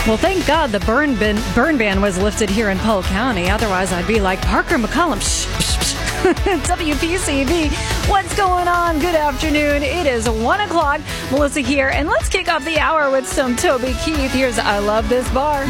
Well, thank God the burn ban was lifted here in Polk County. Otherwise, I'd be like Parker McCollum. WPCB. What's going on? Good afternoon. It is 1 o'clock. Melissa here, and let's kick off the hour with some Toby Keith. Here's I Love This Bar.